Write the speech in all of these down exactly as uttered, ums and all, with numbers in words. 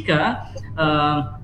jika uh,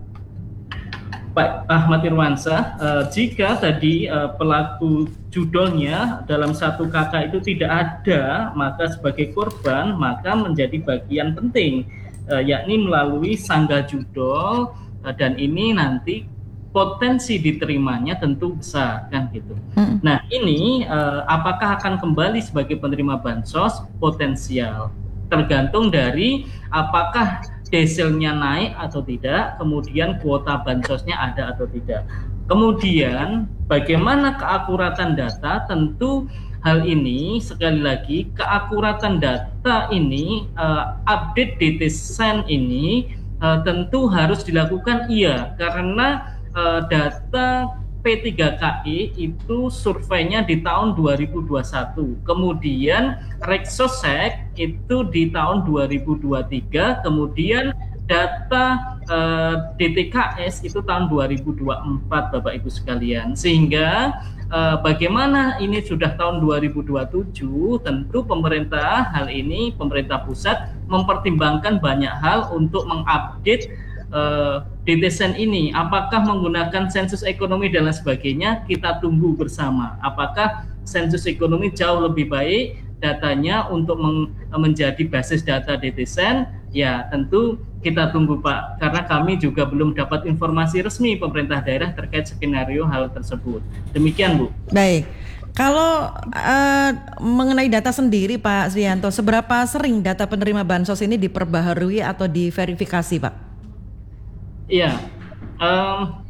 Pak Ahmad Irwansyah, uh, jika tadi uh, pelaku judolnya dalam satu kakak itu tidak ada, maka sebagai korban maka menjadi bagian penting, uh, yakni melalui sangga judol, uh, dan ini nanti potensi diterimanya tentu besar kan gitu. Hmm. Nah ini uh, apakah akan kembali sebagai penerima bansos? Potensial, tergantung dari apakah desilnya naik atau tidak, kemudian kuota bansosnya ada atau tidak. Kemudian bagaimana keakuratan data? Tentu hal ini sekali lagi keakuratan data ini, uh, update D T Sen ini uh, tentu harus dilakukan iya, karena uh, data P tiga K I itu surveinya di tahun dua ribu dua puluh satu, kemudian Reksosek itu di tahun dua ribu dua puluh tiga, kemudian data uh, D T K S itu tahun dua ribu dua puluh empat, Bapak Ibu sekalian. Sehingga uh, bagaimana ini sudah tahun dua ribu dua puluh tujuh, tentu pemerintah hal ini, pemerintah pusat mempertimbangkan banyak hal untuk mengupdate Uh, D T Sen ini. Apakah menggunakan sensus ekonomi dan lain sebagainya, kita tunggu bersama. Apakah sensus ekonomi jauh lebih baik datanya untuk meng, menjadi basis data D T Sen? Ya tentu kita tunggu Pak, karena kami juga belum dapat informasi resmi pemerintah daerah terkait skenario hal tersebut. Demikian Bu. Baik. Kalau uh, mengenai data sendiri Pak Srianto, seberapa sering data penerima bansos ini diperbaharui atau diverifikasi Pak? Iya, um,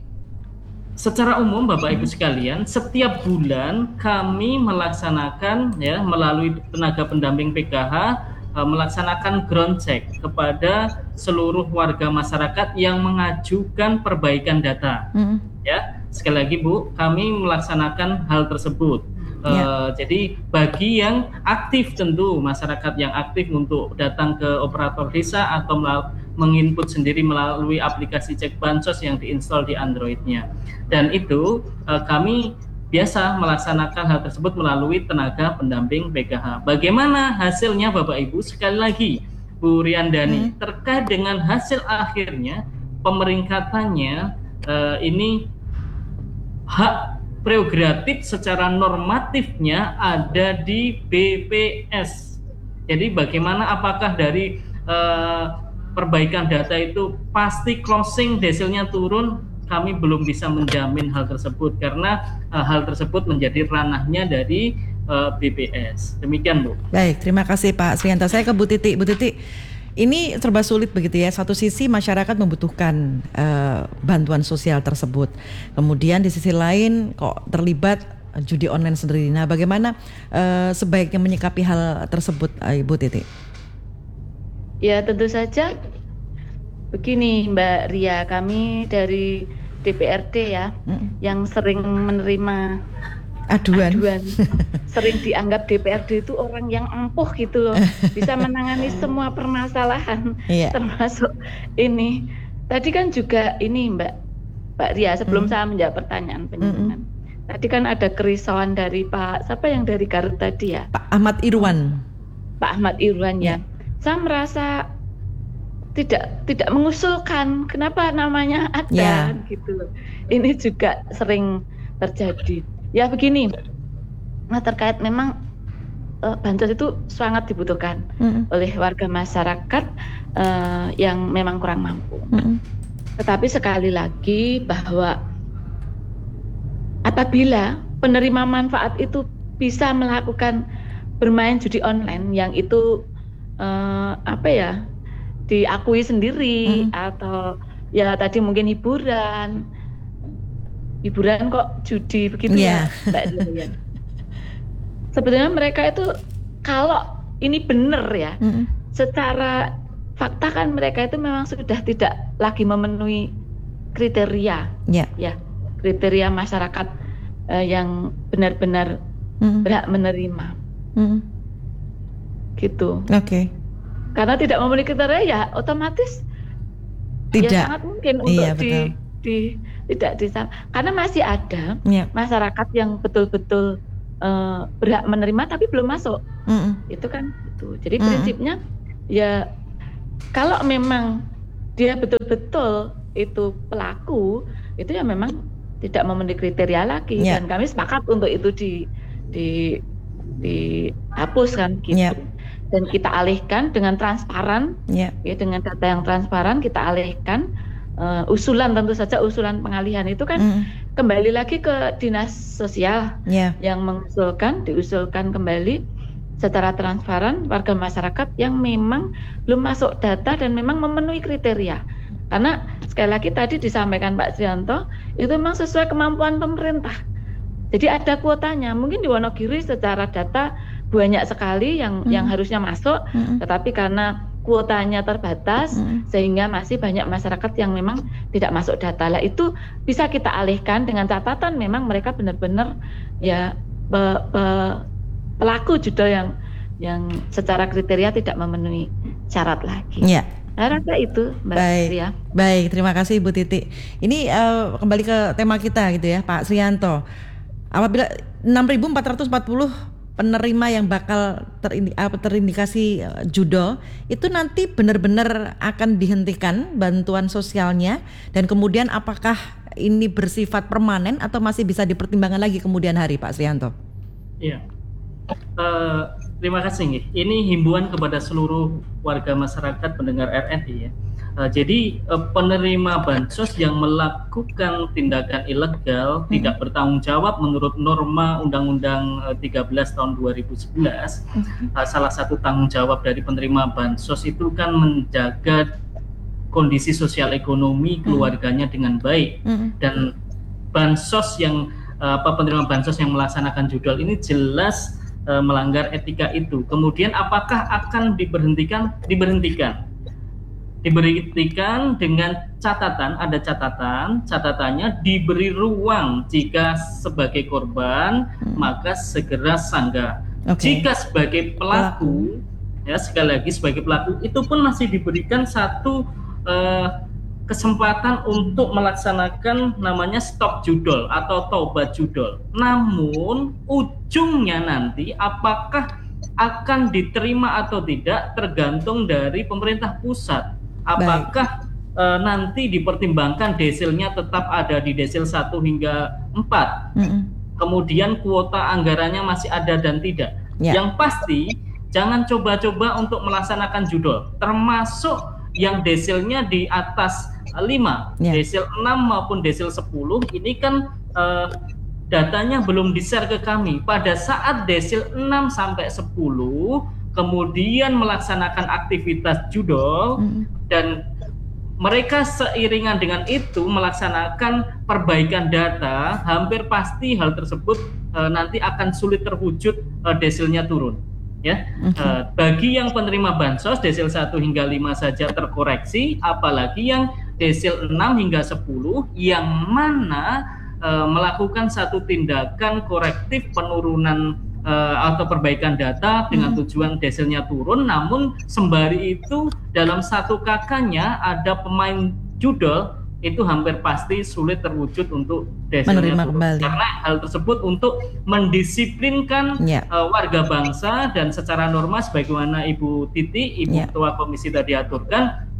secara umum Bapak Ibu sekalian, setiap bulan kami melaksanakan ya melalui tenaga pendamping P K H uh, melaksanakan ground check kepada seluruh warga masyarakat yang mengajukan perbaikan data. Mm. Ya, sekali lagi Bu, kami melaksanakan hal tersebut. Uh, yeah. Jadi bagi yang aktif, tentu masyarakat yang aktif untuk datang ke operator desa atau menginput sendiri melalui aplikasi cek bansos yang diinstal di Android-nya. Dan itu uh, kami biasa melaksanakan hal tersebut melalui tenaga pendamping P K H. Bagaimana hasilnya Bapak Ibu? Sekali lagi Bu Riandani, hmm. terkait dengan hasil akhirnya pemeringkatannya uh, ini hak prerogatif secara normatifnya ada di B P S. Jadi bagaimana, apakah dari uh, perbaikan data itu pasti closing desilnya turun? Kami belum bisa menjamin hal tersebut karena uh, hal tersebut menjadi ranahnya dari uh, B P S. Demikian Bu. Baik, terima kasih Pak Srianto. Saya ke Bu Titi. Bu Titi, ini serba sulit begitu ya. Satu sisi masyarakat membutuhkan uh, bantuan sosial tersebut. Kemudian di sisi lain kok terlibat judi online sendiri. Nah, bagaimana uh, sebaiknya menyikapi hal tersebut, uh, Ibu Titi? Ya, tentu saja begini Mbak Ria, kami dari D P R D ya, hmm. yang sering menerima aduan, aduan. Sering dianggap D P R D itu orang yang ampuh gitu loh, bisa menangani semua permasalahan, yeah. termasuk ini. Tadi kan juga ini Mbak Mbak Ria, sebelum mm. saya menjawab pertanyaan penyimpanan, mm-hmm. tadi kan ada kerisauan dari Pak, siapa yang dari Garut tadi ya? Pak Ahmad Irwan. Pak Ahmad Irwan ya. Yeah. Saya merasa tidak tidak mengusulkan kenapa namanya ada yeah. gitu loh. Ini juga sering terjadi. Ya begini, nah terkait memang uh, bansos itu sangat dibutuhkan mm-hmm. oleh warga masyarakat uh, yang memang kurang mampu. Mm-hmm. Tetapi sekali lagi bahwa apabila penerima manfaat itu bisa melakukan bermain judi online yang itu uh, apa ya diakui sendiri mm-hmm. atau ya tadi mungkin hiburan. Hiburan kok judi begitu yeah. ya Mbak Dian. Sebetulnya mereka itu kalau ini benar ya, mm-hmm. secara fakta kan mereka itu memang sudah tidak lagi memenuhi kriteria, yeah. ya kriteria masyarakat uh, yang benar-benar mm-hmm. berhak menerima, mm-hmm. gitu. Oke. Okay. Karena tidak memenuhi kriteria ya otomatis tidak. Ya sangat mungkin untuk iya, di, di tidak bisa, karena masih ada yeah. masyarakat yang betul-betul uh, berhak menerima tapi belum masuk, mm-mm. itu kan itu. Jadi mm-mm. prinsipnya ya kalau memang dia betul-betul itu pelaku, itu ya memang tidak memenuhi kriteria lagi, yeah. dan kami sepakat untuk itu di di dihapus kan gitu. Yeah. Dan kita alihkan dengan transparan, yeah. ya, dengan data yang transparan kita alihkan. Uh, usulan tentu saja usulan pengalihan itu kan mm. kembali lagi ke dinas sosial yeah. yang mengusulkan, diusulkan kembali secara transparan warga masyarakat yang memang belum masuk data dan memang memenuhi kriteria. Karena sekali lagi tadi disampaikan Pak Srianto, itu memang sesuai kemampuan pemerintah. Jadi ada kuotanya. Mungkin di Wonogiri secara data banyak sekali yang mm. yang harusnya masuk, mm. tetapi karena kuotanya terbatas mm. sehingga masih banyak masyarakat yang memang tidak masuk data. Lah itu bisa kita alihkan dengan catatan memang mereka benar-benar ya be, be, pelaku judul yang yang secara kriteria tidak memenuhi syarat lagi. Ya. Saya rasa itu, Mbak Baik. Ria. Baik, terima kasih Ibu Titi. Ini uh, kembali ke tema kita gitu ya, Pak Srianto. Apabila enam ribu empat ratus empat puluh penerima yang bakal terindi, terindikasi judol itu nanti benar-benar akan dihentikan bantuan sosialnya, dan kemudian apakah ini bersifat permanen atau masih bisa dipertimbangkan lagi kemudian hari, Pak Srianto? Iya, uh, terima kasih. Ini himbauan kepada seluruh warga masyarakat pendengar R R I ya. Uh, jadi uh, penerima bansos yang melakukan tindakan ilegal hmm. tidak bertanggung jawab menurut norma Undang-Undang uh, tiga belas tahun dua ribu sebelas. Hmm. Uh, salah satu tanggung jawab dari penerima bansos itu kan menjaga kondisi sosial ekonomi keluarganya hmm. dengan baik. Hmm. Dan bansos yang uh, apa penerima bansos yang melaksanakan judol ini jelas uh, melanggar etika itu. Kemudian apakah akan diberhentikan? Diberhentikan. Diberhentikan dengan catatan, ada catatan, catatannya diberi ruang jika sebagai korban hmm. maka segera sanggah. Okay. Jika sebagai pelaku, pelaku, ya sekali lagi sebagai pelaku itu pun masih diberikan satu uh, kesempatan untuk melaksanakan namanya stop judol atau tobat judol. Namun ujungnya nanti apakah akan diterima atau tidak tergantung dari pemerintah pusat. Apakah e, nanti dipertimbangkan desilnya tetap ada di desil satu hingga empat, mm-hmm. kemudian kuota anggarannya masih ada dan tidak. Yeah. Yang pasti jangan coba-coba untuk melaksanakan judol, termasuk yang desilnya di atas lima, yeah. desil enam maupun desil sepuluh ini kan e, datanya belum di-share ke kami. Pada saat desil enam sampai sepuluh kemudian melaksanakan aktivitas judol hmm. dan mereka seiringan dengan itu melaksanakan perbaikan data, hampir pasti hal tersebut e, nanti akan sulit terwujud e, desilnya turun. Ya, okay. e, bagi yang penerima bansos desil satu hingga lima saja terkoreksi, apalagi yang desil enam hingga sepuluh yang mana e, melakukan satu tindakan korektif penurunan Uh, atau perbaikan data dengan hmm. tujuan desilnya turun, namun sembari itu dalam satu kakaknya ada pemain judol, itu hampir pasti sulit terwujud untuk desilnya menerima turun. Kembali. Karena hal tersebut untuk mendisiplinkan yeah. uh, warga bangsa, dan secara norma sebagaimana Ibu Titi, Ibu yeah. Ketua Komisi tadi aturkan,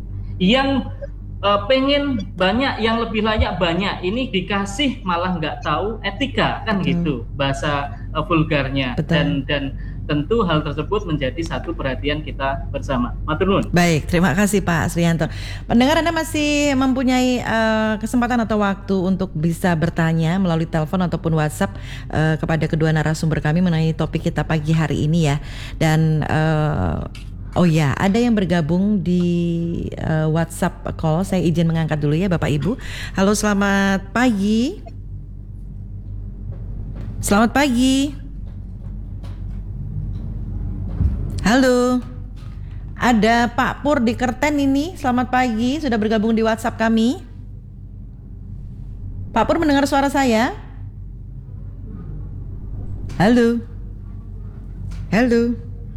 yang Uh, pengen banyak, yang lebih layak banyak, ini dikasih malah nggak tahu etika kan, hmm. gitu bahasa uh, vulgarnya. Betul. dan dan tentu hal tersebut menjadi satu perhatian kita bersama. Matur nuwun. Baik, terima kasih Pak Srianto. Pendengar, Anda masih mempunyai uh, kesempatan atau waktu untuk bisa bertanya melalui telepon ataupun WhatsApp uh, kepada kedua narasumber kami mengenai topik kita pagi hari ini ya. Dan uh, oh ya, ada yang bergabung di uh, WhatsApp call. Saya izin mengangkat dulu ya Bapak Ibu. Halo, selamat pagi. Selamat pagi. Halo. Ada Pak Pur di Kerten ini. Selamat pagi, sudah bergabung di WhatsApp kami. Pak Pur mendengar suara saya? Halo. Halo.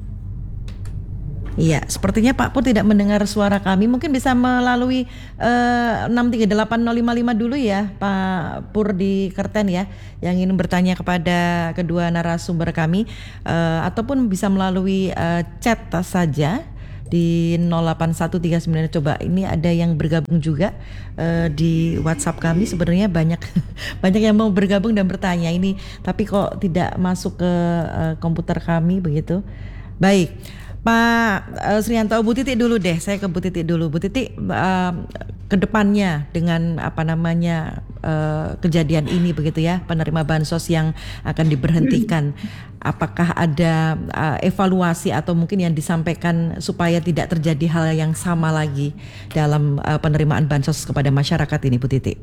Iya, sepertinya Pak Pur tidak mendengar suara kami. Mungkin bisa melalui uh, enam tiga delapan nol lima lima dulu ya Pak Pur di Kerten ya, yang ingin bertanya kepada kedua narasumber kami, uh, ataupun bisa melalui uh, chat saja di nol delapan satu tiga sembilan. Coba ini ada yang bergabung juga uh, di WhatsApp kami. Sebenarnya banyak banyak yang mau bergabung dan bertanya ini, tapi kok tidak masuk ke uh, komputer kami begitu. Baik. Pak uh, Srianto, Bu Titi dulu deh. Saya ke Bu Titi dulu. Bu Titi, uh, ke depannya dengan apa namanya uh, kejadian ini begitu ya, penerima bansos yang akan diberhentikan, apakah ada uh, evaluasi atau mungkin yang disampaikan supaya tidak terjadi hal yang sama lagi dalam uh, penerimaan bansos kepada masyarakat ini, Bu Titi?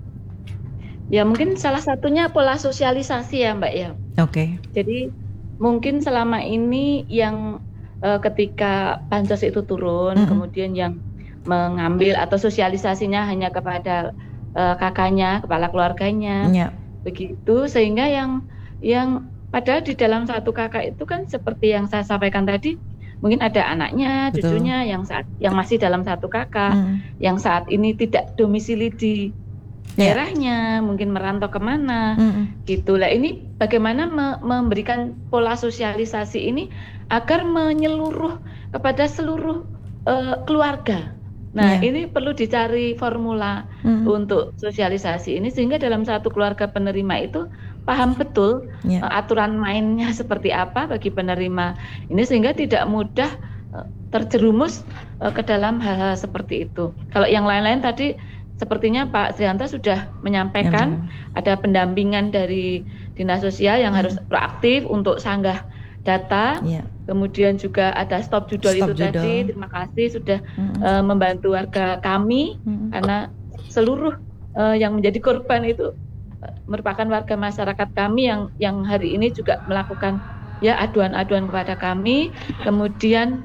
Ya mungkin salah satunya pola sosialisasi ya Mbak ya. Oke. Okay. Jadi mungkin selama ini yang Uh, ketika bansos itu turun, mm-hmm. kemudian yang mengambil atau sosialisasinya hanya kepada uh, kakaknya, kepala keluarganya, yeah. begitu, sehingga yang yang padahal di dalam satu kakak itu kan seperti yang saya sampaikan tadi, mungkin ada anaknya, Betul. cucunya yang saat yang masih dalam satu kakak, mm. yang saat ini tidak domisili di daerahnya, yeah. mungkin merantau kemana, mm-hmm. gitulah. Ini bagaimana me- memberikan pola sosialisasi ini agar menyeluruh kepada seluruh uh, keluarga. Nah, yeah. ini perlu dicari formula mm-hmm. untuk sosialisasi ini sehingga dalam satu keluarga penerima itu paham betul yeah. uh, aturan mainnya seperti apa bagi penerima ini sehingga tidak mudah uh, terjerumus uh, ke dalam hal-hal seperti itu. Kalau yang lain-lain tadi sepertinya Pak Srianto sudah menyampaikan ya, ada pendampingan dari Dinas Sosial yang hmm. harus proaktif untuk sanggah data. Ya. Kemudian juga ada stop judol stop itu judol. Tadi. Terima kasih sudah hmm. uh, membantu warga kami hmm. karena seluruh uh, yang menjadi korban itu uh, merupakan warga masyarakat kami yang yang hari ini juga melakukan ya aduan-aduan kepada kami. Kemudian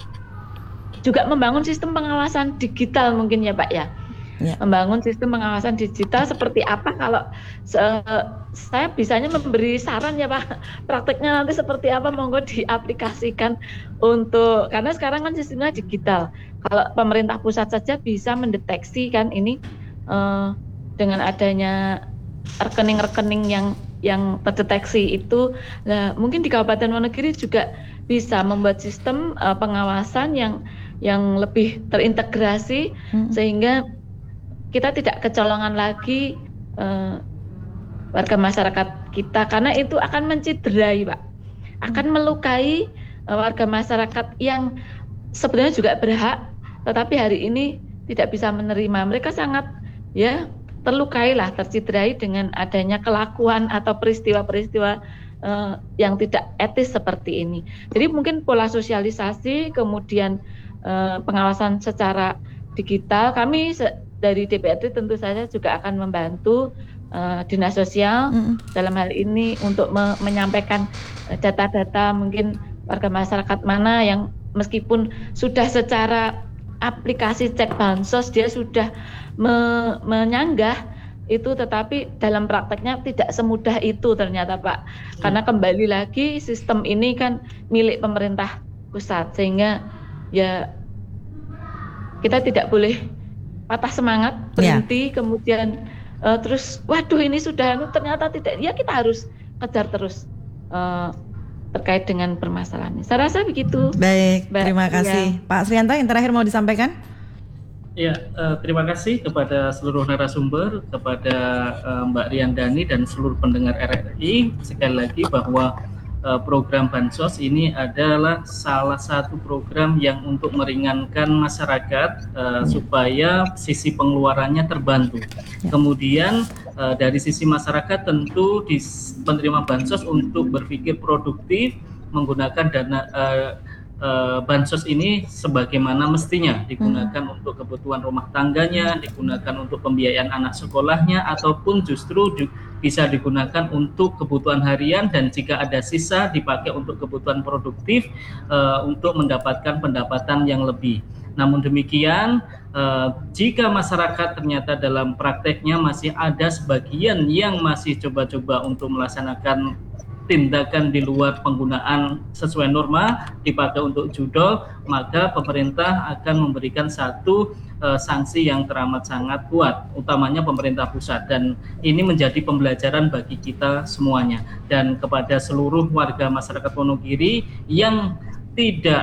juga membangun sistem pengawasan digital mungkin ya Pak ya. Ya. Membangun sistem pengawasan digital seperti apa kalau se- saya bisanya memberi saran ya Pak, prakteknya nanti seperti apa monggo diaplikasikan untuk, karena sekarang kan sistemnya digital. Kalau pemerintah pusat saja bisa mendeteksi kan ini uh, dengan adanya rekening-rekening yang yang terdeteksi itu, nah mungkin di Kabupaten Wonogiri juga bisa membuat sistem uh, pengawasan yang yang lebih terintegrasi hmm. sehingga kita tidak kecolongan lagi uh, warga masyarakat kita karena itu akan menciderai Pak, akan melukai uh, warga masyarakat yang sebenarnya juga berhak, tetapi hari ini tidak bisa menerima. Mereka sangat ya terlukai lah, terciderai dengan adanya kelakuan atau peristiwa-peristiwa uh, yang tidak etis seperti ini. Jadi mungkin pola sosialisasi, kemudian uh, pengawasan secara digital, kami se- dari D P R D tentu saja juga akan membantu uh, Dinas Sosial mm. dalam hal ini untuk me- menyampaikan uh, data-data mungkin warga masyarakat mana yang meskipun sudah secara aplikasi cek bansos dia sudah me- menyanggah itu, tetapi dalam prakteknya tidak semudah itu ternyata Pak, mm. karena kembali lagi sistem ini kan milik pemerintah pusat sehingga ya kita tidak boleh patah semangat, berhenti, yeah. kemudian uh, terus, waduh ini sudah, ternyata tidak, ya kita harus kejar terus uh, terkait dengan permasalahan ini. Saya rasa begitu. Baik, Mbak, terima kasih. Ya. Pak Srianto, yang terakhir mau disampaikan? Ya, uh, terima kasih kepada seluruh narasumber, kepada uh, Mbak Riandani dan seluruh pendengar R R I. Sekali lagi bahwa program Bansos ini adalah salah satu program yang untuk meringankan masyarakat uh, supaya sisi pengeluarannya terbantu. Ya. Kemudian uh, dari sisi masyarakat tentu di penerima Bansos untuk berpikir produktif menggunakan dana uh, uh, Bansos ini sebagaimana mestinya digunakan hmm. untuk kebutuhan rumah tangganya, digunakan untuk pembiayaan anak sekolahnya, ataupun justru di, bisa digunakan untuk kebutuhan harian dan jika ada sisa dipakai untuk kebutuhan produktif uh, untuk mendapatkan pendapatan yang lebih. Namun demikian, uh, jika masyarakat ternyata dalam prakteknya masih ada sebagian yang masih coba-coba untuk melaksanakan tindakan di luar penggunaan sesuai norma dipakai untuk judol, maka pemerintah akan memberikan satu uh, sanksi yang teramat sangat kuat, utamanya pemerintah pusat, dan ini menjadi pembelajaran bagi kita semuanya dan kepada seluruh warga masyarakat Wonogiri yang tidak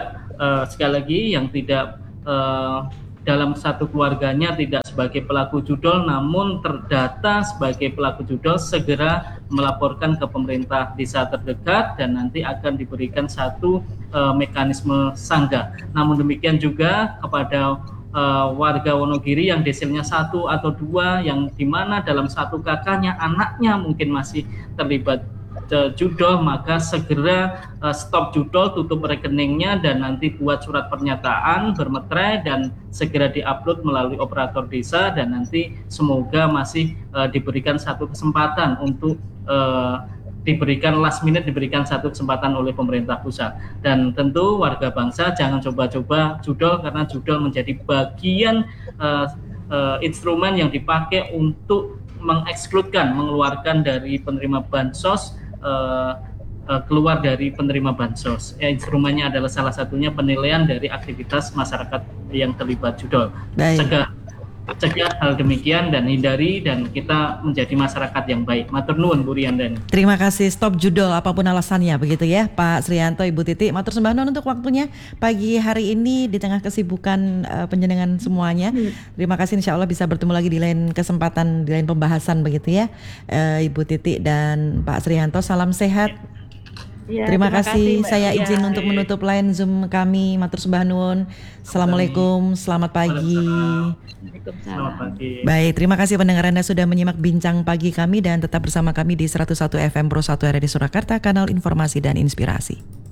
uh, sekali lagi yang tidak uh, dalam satu keluarganya tidak sebagai pelaku judol namun terdata sebagai pelaku judol, segera melaporkan ke pemerintah desa terdekat dan nanti akan diberikan satu uh, mekanisme sanggah. Namun demikian juga kepada uh, warga Wonogiri yang desilnya satu atau dua, yang dimana dalam satu kakaknya anaknya mungkin masih terlibat judol, maka segera uh, stop judol, tutup rekeningnya dan nanti buat surat pernyataan bermeterai dan segera diupload melalui operator desa, dan nanti semoga masih uh, diberikan satu kesempatan untuk uh, diberikan last minute, diberikan satu kesempatan oleh pemerintah pusat. Dan tentu warga bangsa jangan coba-coba judol, karena judol menjadi bagian uh, uh, instrumen yang dipakai untuk mengekskludkan, mengeluarkan dari penerima bansos, Uh, uh, keluar dari penerima bansos. Ya, instrumennya adalah salah satunya penilaian dari aktivitas masyarakat yang terlibat judol. Cegah, cegah hal demikian dan hindari, dan kita menjadi masyarakat yang baik. Matur nuwun Bu Riyandani. Terima kasih. Stop judol apapun alasannya, begitu ya Pak Srianto, Ibu Titi. Matur sembah nuwun untuk waktunya pagi hari ini di tengah kesibukan uh, penjenengan semuanya. Terima kasih, insya Allah bisa bertemu lagi di lain kesempatan, di lain pembahasan begitu ya, uh, Ibu Titi dan Pak Srianto. Salam sehat. Ya, terima, terima kasih. kasih Saya izin ya. untuk menutup line Zoom kami. Matur sembah nuwun. Assalamualaikum. Selamat pagi. Selamat pagi. Baik, terima kasih pendengar Anda sudah menyimak bincang pagi kami, dan tetap bersama kami di seratus satu F M Pro satu R R I Surakarta, kanal informasi dan inspirasi.